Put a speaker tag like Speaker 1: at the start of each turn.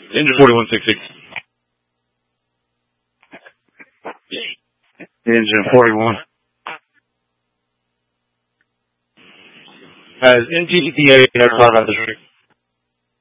Speaker 1: Engine 4166. Engine 41. Has NTDA aircraft at the street.